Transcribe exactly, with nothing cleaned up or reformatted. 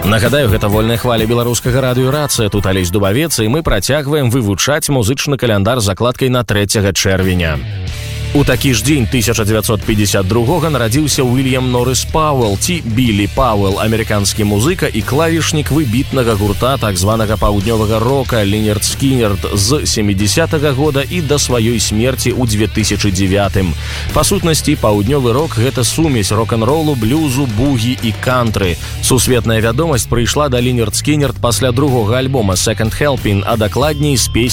Нагадаю, гэта вольная хваля беларускага радыё «Рацыя». Тут Алесь Дубавец, і мы працягваем вывучаць музычны каляндар з закладкай на трэцяга чэрвеня. У такі ж дзень тысяча дзевяцьсот пятьдесят другога нарадзіўся Уильям Норрис Пауэлл, ці Білі Пауэлл, амерыканскі музыка і клавішнік выбітнага гурта так званага паўднёвага рока Лінерд Скінерд з сямідзесятага года і да сваёй смерці ў две тысячы дзевятым. Па сутнасці, паўднёвы рок – гэта сумесь рок-н-ролу, блюзу, бугі і кантры. Сусветная вядомасць прыйшла да Лінерд Скінерд пасля другога альбома «Second Helping», а дакладней з песні